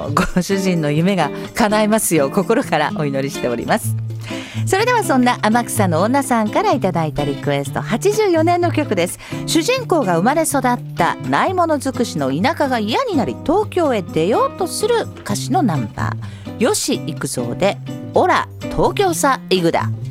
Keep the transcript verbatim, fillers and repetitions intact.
のご主人の夢が叶いますよう心からお祈りしております。それではそんな天草の女さんからいただいたリクエスト、はちじゅうよねんの曲です。主人公が生まれ育ったないもの尽くしの田舎が嫌になり東京へ出ようとする歌詞のナンバー、吉幾三でオラ東京さイグダ。